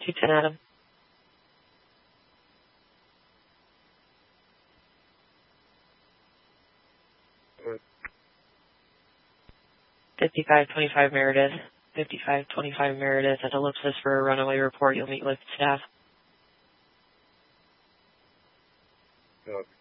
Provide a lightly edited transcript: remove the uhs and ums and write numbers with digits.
210 Adam. 5525 Meredith. 5525 Meredith at Ellipsis for a runaway report. You'll meet with staff. Okay.